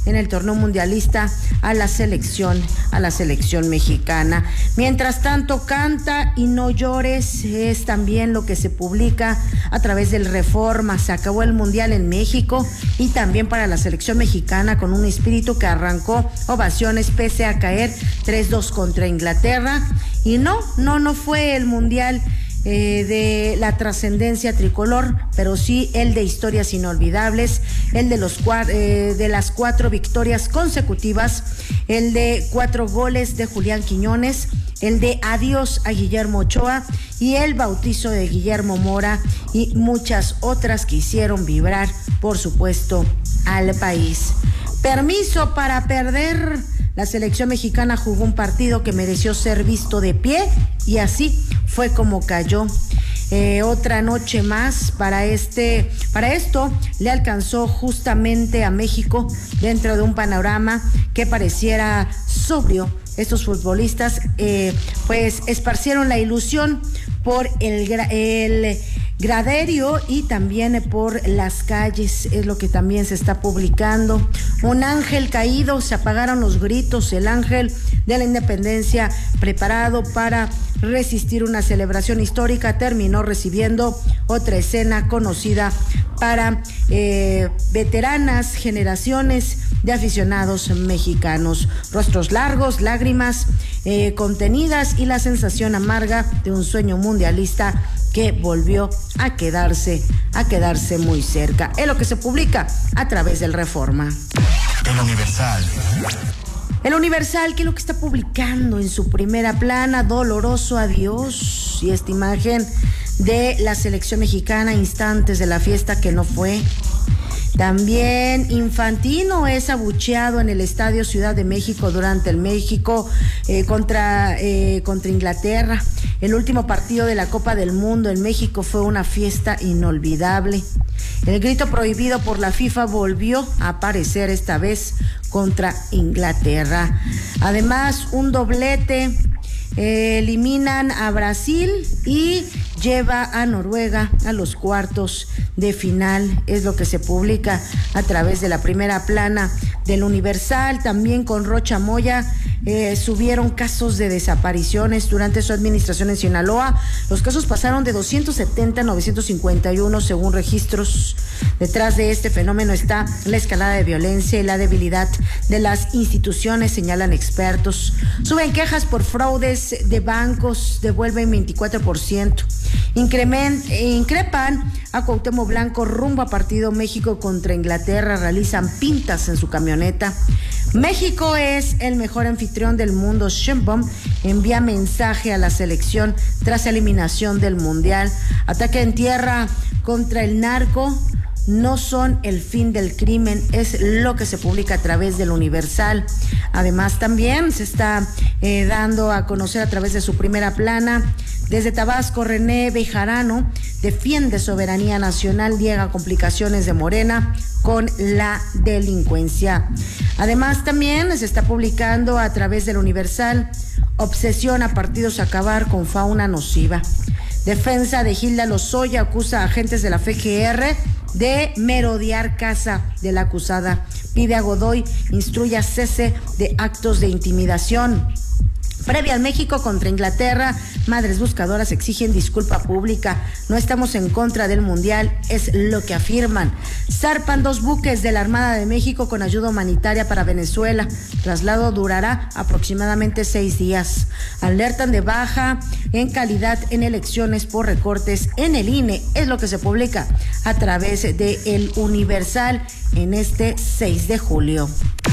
en el torneo mundialista a la selección mexicana. Mientras tanto, Canta y no llores es también lo que se publica a través del Reforma. Se acabó el mundial en México y también para la selección mexicana con un espíritu que arrancó ovaciones pese a caer 3-2 contra Inglaterra. Y no fue el mundial de la trascendencia tricolor, pero sí el de historias inolvidables, el de las 4 victorias consecutivas, el de 4 goles de Julián Quiñones, el de adiós a Guillermo Ochoa y el bautizo de Guillermo Mora y muchas otras que hicieron vibrar, por supuesto, al país. Permiso para perder. La selección mexicana jugó un partido que mereció ser visto de pie y así fue como cayó. Otra noche más para esto le alcanzó justamente a México dentro de un panorama que pareciera sobrio. Estos futbolistas pues esparcieron la ilusión por el graderio y también por las calles, es lo que también se está publicando. Un ángel caído, se apagaron los gritos, el ángel de la independencia preparado para resistir una celebración histórica terminó recibiendo otra escena conocida para veteranas generaciones de aficionados mexicanos. Rostros largos, lágrimas contenidas y la sensación amarga de un sueño mundialista que volvió a quedarse muy cerca. Es lo que se publica a través del Reforma. El Universal, que es lo que está publicando en su primera plana, doloroso adiós, y esta imagen de la selección mexicana, instantes de la fiesta que no fue. También Infantino es abucheado en el Estadio Ciudad de México durante el México contra Inglaterra. El último partido de la Copa del Mundo en México fue una fiesta inolvidable. El grito prohibido por la FIFA volvió a aparecer esta vez contra Inglaterra. Además, un doblete. Eliminan a Brasil y lleva a Noruega a los cuartos de final, es lo que se publica a través de la primera plana del Universal. También con Rocha Moya subieron casos de desapariciones durante su administración en Sinaloa. Los casos pasaron de 270 a 951 según registros. Detrás de este fenómeno está la escalada de violencia y la debilidad de las instituciones, señalan expertos. Suben quejas por fraudes de bancos, devuelven 24%. Increpan a Cuauhtémoc Blanco rumbo a partido México contra Inglaterra, realizan pintas en su camioneta. México es el mejor anfitrión del mundo. Sheinbaum envía mensaje a la selección tras eliminación del Mundial. Ataque en tierra contra el narco. No son el fin del crimen, es lo que se publica a través del Universal. Además, también se está dando a conocer a través de su primera plana. Desde Tabasco, René Bejarano defiende soberanía nacional, niega complicaciones de Morena con la delincuencia. Además, también se está publicando a través del Universal. Obsesión a partidos a acabar con fauna nociva. Defensa de Hilda Lozoya acusa a agentes de la FGR de merodear casa de la acusada. Pide a Godoy instruya cese de actos de intimidación. Previa al México contra Inglaterra, madres buscadoras exigen disculpa pública. No estamos en contra del Mundial, es lo que afirman. Zarpan 2 buques de la Armada de México con ayuda humanitaria para Venezuela. Traslado durará aproximadamente 6 días. Alertan de baja en calidad en elecciones por recortes en el INE. Es lo que se publica a través de El Universal en este 6 de julio.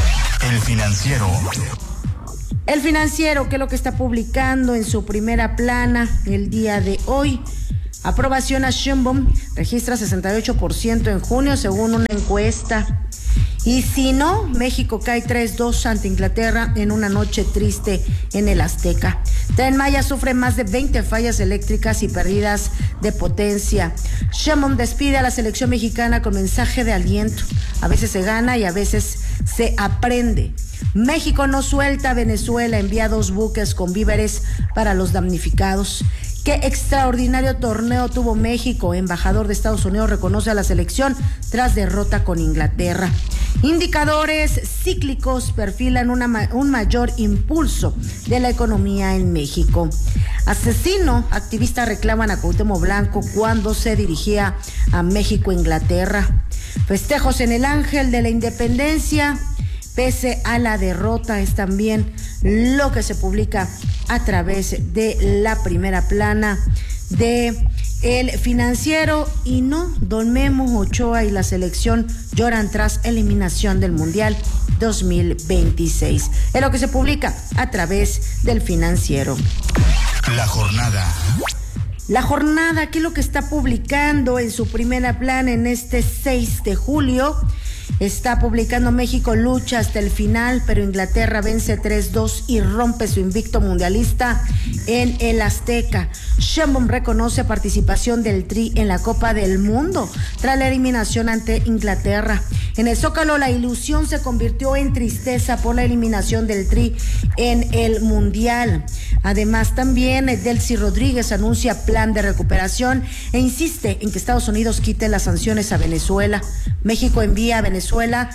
El Financiero, que es lo que está publicando en su primera plana el día de hoy. Aprobación a Sheinbaum registra 68% en junio según una encuesta. Y si no, México cae 3-2 ante Inglaterra en una noche triste en el Azteca. Tren Maya sufre más de 20 fallas eléctricas y pérdidas de potencia. Sheinbaum despide a la selección mexicana con mensaje de aliento. A veces se gana y a veces se aprende. México no suelta a Venezuela, envía 2 buques con víveres para los damnificados. Qué extraordinario torneo tuvo México. Embajador de Estados Unidos reconoce a la selección tras derrota con Inglaterra. Indicadores cíclicos perfilan un mayor impulso de la economía en México. Asesino, activistas reclaman a Cuauhtémoc Blanco cuando se dirigía a México, Inglaterra. Festejos en el Ángel de la Independencia, pese a la derrota, es también lo que se publica a través de la primera plana de El Financiero. Y no, don Memo Ochoa y la selección lloran tras eliminación del Mundial 2026. Es lo que se publica a través del Financiero. La jornada. La jornada, ¿qué es lo que está publicando en su primera plana en este 6 de julio? Está publicando: México lucha hasta el final, pero Inglaterra vence 3-2 y rompe su invicto mundialista en el Azteca. Sheinbaum reconoce participación del Tri en la Copa del Mundo tras la eliminación ante Inglaterra. En el Zócalo, la ilusión se convirtió en tristeza por la eliminación del Tri en el Mundial. Además, también Delcy Rodríguez anuncia plan de recuperación e insiste en que Estados Unidos quite las sanciones a Venezuela. México envía a Venezuela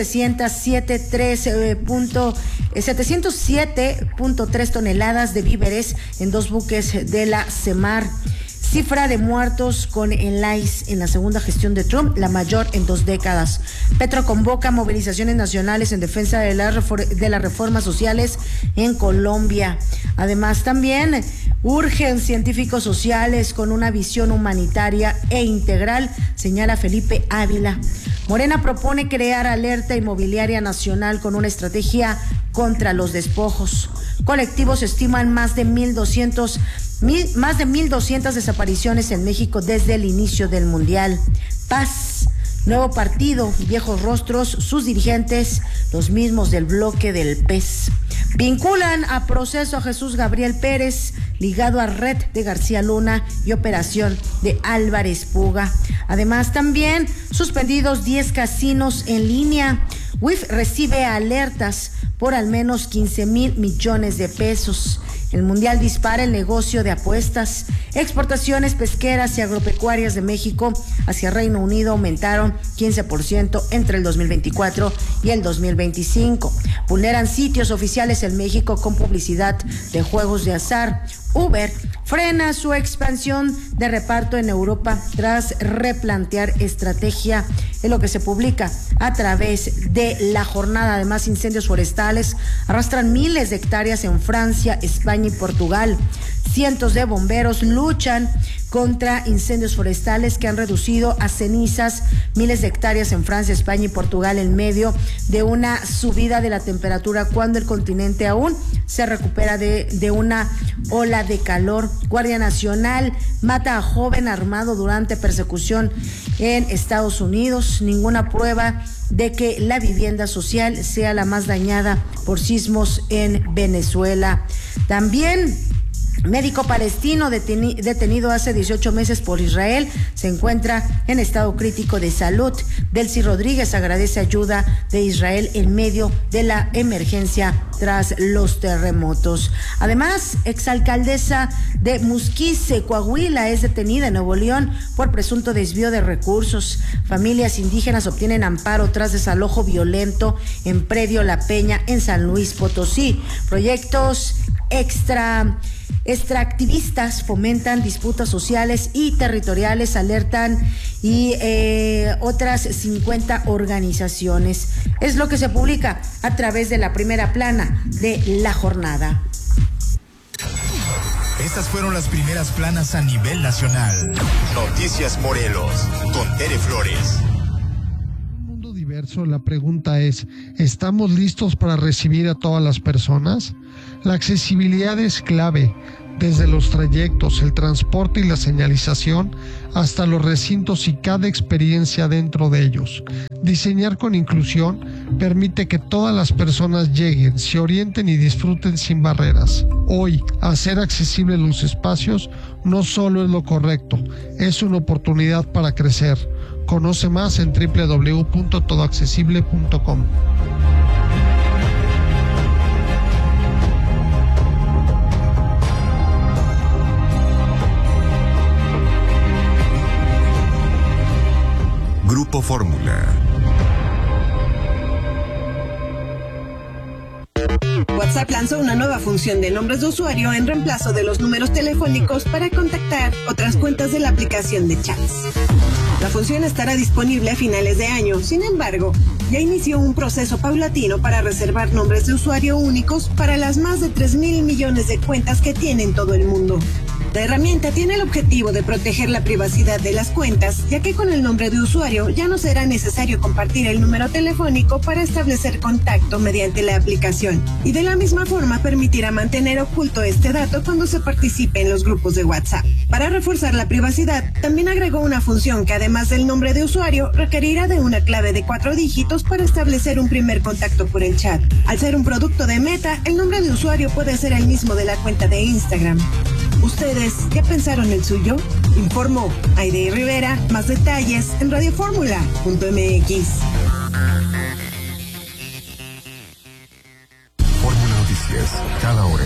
707.3 toneladas de víveres en 2 buques de la CEMAR. Cifra de muertos con el ICE en la segunda gestión de Trump, la mayor en 2 décadas. Petro convoca movilizaciones nacionales en defensa de las reformas sociales en Colombia. Además, también urgen científicos sociales con una visión humanitaria e integral, señala Felipe Ávila. Morena propone crear alerta inmobiliaria nacional con una estrategia contra los despojos. Colectivos estiman más de 1,200 desapariciones en México desde el inicio del Mundial. Paz, nuevo partido, viejos rostros, sus dirigentes, los mismos del bloque del PES. Vinculan a proceso a Jesús Gabriel Pérez, ligado a red de García Luna y operación de Álvarez Puga. Además, también suspendidos 10 casinos en línea. WIF recibe alertas por al menos 15,000 millones de pesos. El Mundial dispara el negocio de apuestas. Exportaciones pesqueras y agropecuarias de México hacia Reino Unido aumentaron 15% entre el 2024 y el 2025. Vulneran sitios oficiales en México con publicidad de juegos de azar. Uber frena su expansión de reparto en Europa tras replantear estrategia. Es lo que se publica a través de La Jornada. Además, incendios forestales arrastran miles de hectáreas en Francia, España y Portugal. Cientos de bomberos luchan contra incendios forestales que han reducido a cenizas miles de hectáreas en Francia, España y Portugal en medio de una subida de la temperatura cuando el continente aún se recupera de una ola de calor. Guardia Nacional mata a joven armado durante persecución en Estados Unidos. Ninguna prueba de que la vivienda social sea la más dañada por sismos en Venezuela. También médico palestino detenido hace 18 meses por Israel se encuentra en estado crítico de salud. Delcy Rodríguez agradece ayuda de Israel en medio de la emergencia tras los terremotos. Además, exalcaldesa de Musquise, Coahuila, es detenida en Nuevo León por presunto desvío de recursos. Familias indígenas obtienen amparo tras desalojo violento en predio La Peña en San Luis Potosí. Proyectos extractivistas fomentan disputas sociales y territoriales, alertan y otras 50 organizaciones. Es lo que se publica a través de la primera plana de La Jornada. Estas fueron las primeras planas a nivel nacional. Noticias Morelos, con Tere Flores. La pregunta es, ¿estamos listos para recibir a todas las personas? La accesibilidad es clave, desde los trayectos, el transporte y la señalización, hasta los recintos y cada experiencia dentro de ellos. Diseñar con inclusión permite que todas las personas lleguen, se orienten y disfruten sin barreras. Hoy, hacer accesibles los espacios no solo es lo correcto, es una oportunidad para crecer. Conoce más en www.todoaccesible.com. Grupo Fórmula. WhatsApp lanzó una nueva función de nombres de usuario en reemplazo de los números telefónicos para contactar otras cuentas de la aplicación de chats. La función estará disponible a finales de año. Sin embargo, ya inició un proceso paulatino para reservar nombres de usuario únicos para las más de 3,000 millones de cuentas que tiene en todo el mundo. La herramienta tiene el objetivo de proteger la privacidad de las cuentas, ya que con el nombre de usuario ya no será necesario compartir el número telefónico para establecer contacto mediante la aplicación. Y de la misma forma permitirá mantener oculto este dato cuando se participe en los grupos de WhatsApp. Para reforzar la privacidad, también agregó una función que además del nombre de usuario, requerirá de una clave de 4 dígitos para establecer un primer contacto por el chat. Al ser un producto de Meta, el nombre de usuario puede ser el mismo de la cuenta de Instagram. ¿Ustedes ya pensaron el suyo? Informó Aide Rivera. Más detalles en radioformula.mx. Fórmula Noticias, cada hora.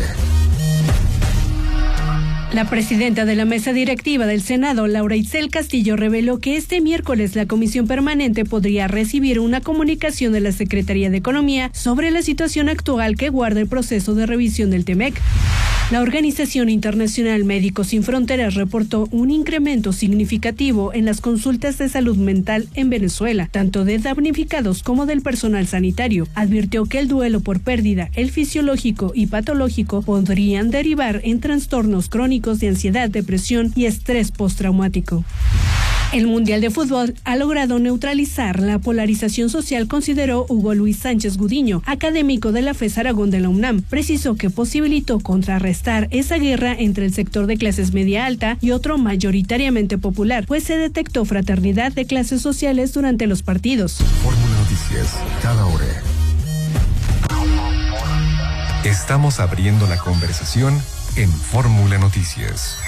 La presidenta de la mesa directiva del Senado, Laura Itzel Castillo, reveló que este miércoles la Comisión Permanente podría recibir una comunicación de la Secretaría de Economía sobre la situación actual que guarda el proceso de revisión del TEMEC. La Organización Internacional Médicos Sin Fronteras reportó un incremento significativo en las consultas de salud mental en Venezuela, tanto de damnificados como del personal sanitario. Advirtió que el duelo por pérdida, el fisiológico y patológico podrían derivar en trastornos crónicos de ansiedad, depresión y estrés postraumático. El Mundial de Fútbol ha logrado neutralizar la polarización social, consideró Hugo Luis Sánchez Gudiño, académico de la FES Aragón de la UNAM. Precisó que posibilitó contrarrestar esa guerra entre el sector de clases media alta y otro mayoritariamente popular, pues se detectó fraternidad de clases sociales durante los partidos. Fórmula Noticias, cada hora. Estamos abriendo la conversación en Fórmula Noticias.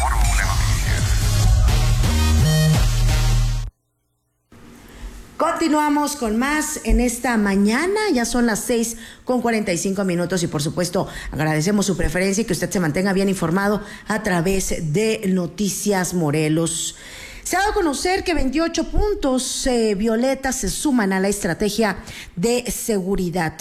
Continuamos con más en esta mañana, ya son las 6:45 y por supuesto agradecemos su preferencia y que usted se mantenga bien informado a través de Noticias Morelos. Se ha dado a conocer que 28 puntos violetas se suman a la estrategia de seguridad.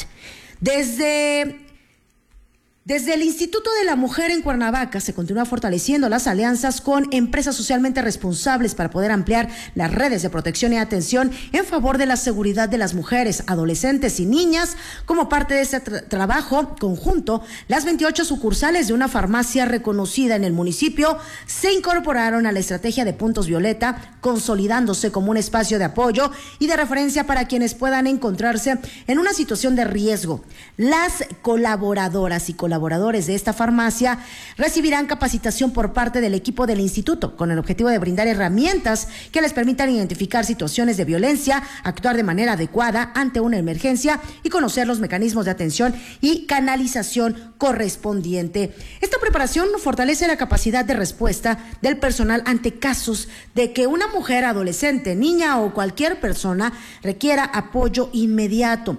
Desde el Instituto de la Mujer en Cuernavaca se continúa fortaleciendo las alianzas con empresas socialmente responsables para poder ampliar las redes de protección y atención en favor de la seguridad de las mujeres, adolescentes y niñas. Como parte de este trabajo conjunto, las 28 sucursales de una farmacia reconocida en el municipio se incorporaron a la estrategia de Puntos Violeta, consolidándose como un espacio de apoyo y de referencia para quienes puedan encontrarse en una situación de riesgo. Las colaboradoras y colaboradores de esta farmacia recibirán capacitación por parte del equipo del instituto con el objetivo de brindar herramientas que les permitan identificar situaciones de violencia, actuar de manera adecuada ante una emergencia y conocer los mecanismos de atención y canalización correspondiente. Esta preparación fortalece la capacidad de respuesta del personal ante casos de que una mujer, adolescente, niña o cualquier persona requiera apoyo inmediato,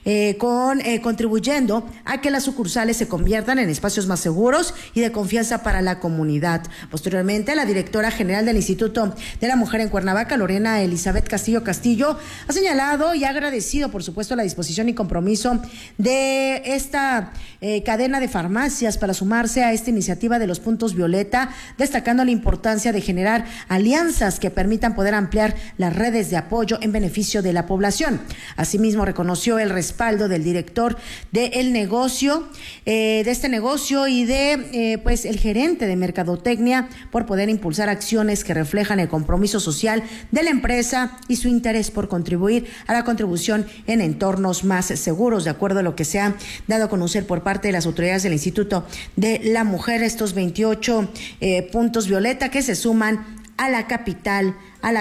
contribuyendo a que las sucursales se conviertan en espacios más seguros y de confianza para la comunidad. Posteriormente, la directora general del Instituto de la Mujer en Cuernavaca, Lorena Elizabeth Castillo, ha señalado y ha agradecido, por supuesto, la disposición y compromiso de esta cadena de farmacias para sumarse a esta iniciativa de los Puntos Violeta, destacando la importancia de generar alianzas que permitan poder ampliar las redes de apoyo en beneficio de la población. Asimismo, reconoció el respaldo del director del negocio, de este negocio y de el gerente de mercadotecnia por poder impulsar acciones que reflejan el compromiso social de la empresa y su interés por contribuir a la contribución en entornos más seguros, de acuerdo a lo que se ha dado a conocer por parte de las autoridades del Instituto de la Mujer, estos 28 puntos violeta que se suman a la capital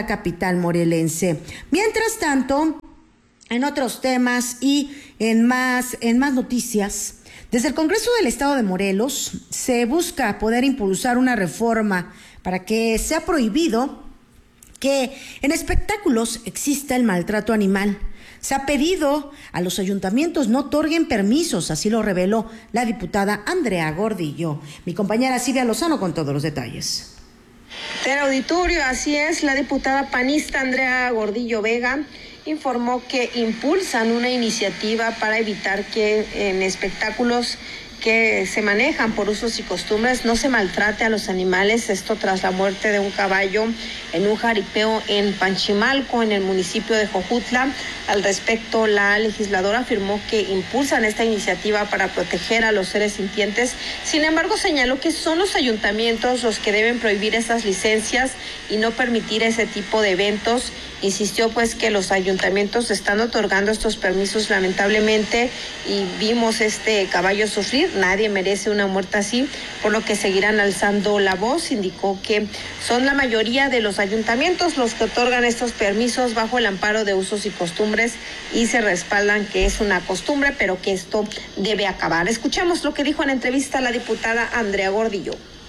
morelense. Mientras tanto, en otros temas y en más noticias, desde el Congreso del Estado de Morelos se busca poder impulsar una reforma para que sea prohibido que en espectáculos exista el maltrato animal. Se ha pedido a los ayuntamientos no otorguen permisos, así lo reveló la diputada Andrea Gordillo. Mi compañera Silvia Lozano con todos los detalles. Del auditorio, así es, la diputada panista Andrea Gordillo Vega informó que impulsan una iniciativa para evitar que en espectáculos que se manejan por usos y costumbres no se maltrate a los animales, esto tras la muerte de un caballo en un jaripeo en Panchimalco, en el municipio de Jojutla. Al respecto, la legisladora afirmó que impulsan esta iniciativa para proteger a los seres sintientes. Sin embargo, señaló que son los ayuntamientos los que deben prohibir estas licencias y no permitir ese tipo de eventos. Insistió pues que los ayuntamientos están otorgando estos permisos lamentablemente y vimos este caballo sufrir. Nadie merece una muerte así, por lo que seguirán alzando la voz. Indicó que son la mayoría de los ayuntamientos los que otorgan estos permisos bajo el amparo de usos y costumbres y se respaldan que es una costumbre, pero que esto debe acabar. Escuchemos lo que dijo en entrevista la diputada Andrea Gordillo.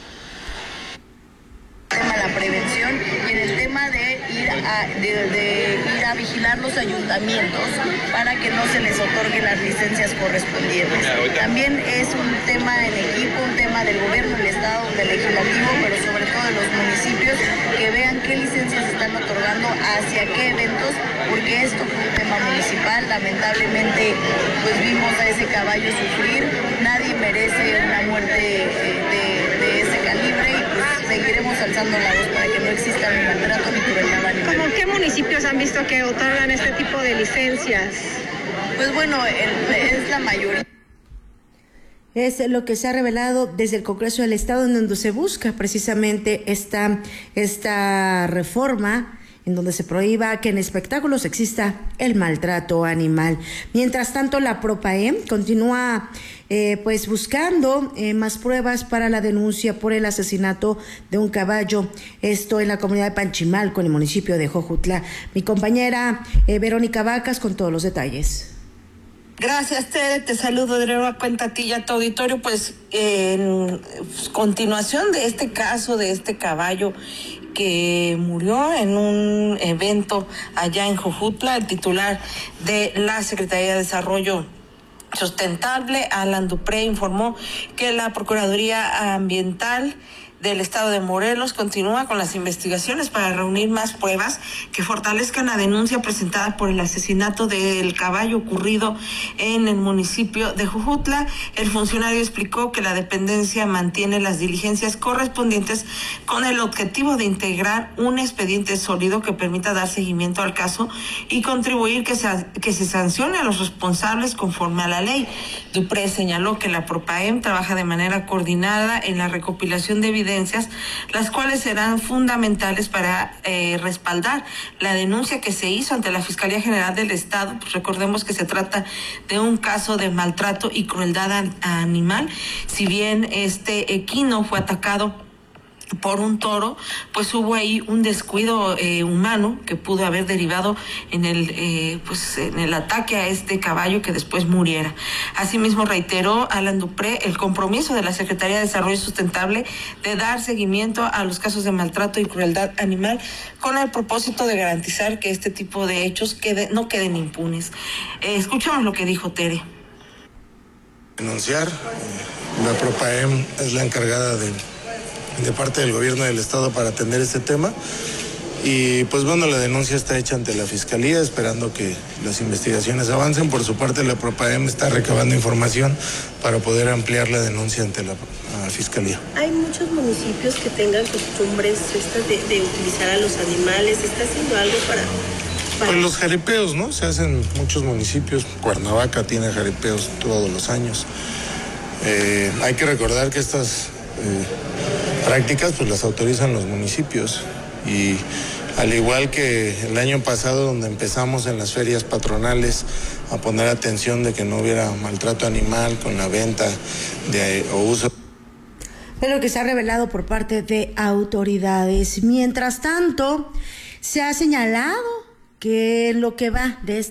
La prevención y en el tema de ir a vigilar los ayuntamientos para que no se les otorguen las licencias correspondientes. También es un tema en equipo, un tema del gobierno, del estado, del legislativo, pero sobre todo de los municipios, que vean qué licencias están otorgando, hacia qué eventos, porque esto fue un tema municipal. Lamentablemente pues vimos a ese caballo sufrir, nadie merece una muerte de ese calibre y pues seguiremos alzando la voz para que no exista ni maltrato ni crueldad animal. ¿Cómo qué municipios han visto que otorgan este tipo de licencias? Pues bueno, es la mayoría. Es lo que se ha revelado desde el Congreso del Estado, en donde se busca precisamente esta reforma, en donde se prohíba que en espectáculos exista el maltrato animal. Mientras tanto, la Propaem continúa pues buscando más pruebas para la denuncia por el asesinato de un caballo, esto en la comunidad de Panchimalco, en el municipio de Jojutla. Mi compañera Verónica Vacas con todos los detalles. Gracias, Tere, te saludo de nueva cuenta a ti y a tu auditorio. Pues en continuación de este caso de este caballo que murió en un evento allá en Jojutla, el titular de la Secretaría de Desarrollo Sustentable, Alan Dupré, informó que la Procuraduría Ambiental del Estado de Morelos continúa con las investigaciones para reunir más pruebas que fortalezcan la denuncia presentada por el asesinato del caballo ocurrido en el municipio de Jojutla. El funcionario explicó que la dependencia mantiene las diligencias correspondientes con el objetivo de integrar un expediente sólido que permita dar seguimiento al caso y contribuir que se sancione a los responsables conforme a la ley. Dupré señaló que la Propaem trabaja de manera coordinada en la recopilación de evidencias, las cuales serán fundamentales para respaldar la denuncia que se hizo ante la Fiscalía General del Estado. Pues recordemos que se trata de un caso de maltrato y crueldad animal. Si bien este equino fue atacado por un toro, pues hubo ahí un descuido humano que pudo haber derivado en el ataque a este caballo que después muriera. Asimismo, reiteró Alan Dupré el compromiso de la Secretaría de Desarrollo Sustentable de dar seguimiento a los casos de maltrato y crueldad animal con el propósito de garantizar que este tipo de hechos no queden impunes. Escuchamos lo que dijo Tere. Denunciar, la Propaem es la encargada de parte del gobierno del estado para atender este tema y pues bueno, la denuncia está hecha ante la Fiscalía esperando que las investigaciones avancen. Por su parte, la Propaem está recabando información para poder ampliar la denuncia ante la Fiscalía. ¿Hay muchos municipios que tengan costumbres estas de utilizar a los animales? ¿Está haciendo algo para...? Pues los jaripeos, ¿no? Se hacen en muchos municipios. Cuernavaca tiene jaripeos todos los años. Hay que recordar que estas prácticas pues las autorizan los municipios y al igual que el año pasado, donde empezamos en las ferias patronales a poner atención de que no hubiera maltrato animal con la venta o uso. Es lo que se ha revelado por parte de autoridades. Mientras tanto, se ha señalado que lo que va de